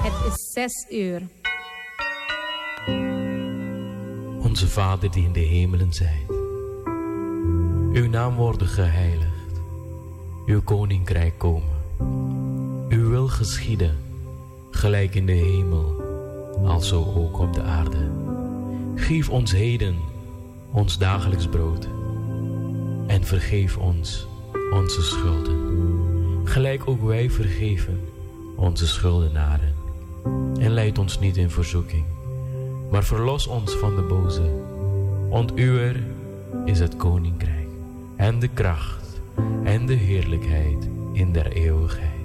Het is 6 uur. Onze Vader die in de hemelen zijt. Uw naam worden geheiligd. Uw koninkrijk komen. Uw wil geschieden, gelijk in de hemel, alzo ook op de aarde. Geef ons heden ons dagelijks brood. En vergeef ons onze schulden, gelijk ook wij vergeven onze schuldenaren. En leid ons niet in verzoeking, maar verlos ons van de boze. Want uwer is het koninkrijk, en de kracht, en de heerlijkheid in der eeuwigheid.